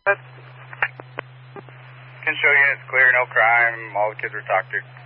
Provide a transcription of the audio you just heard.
Can show you it's clear, no crime, all the kids were talked to.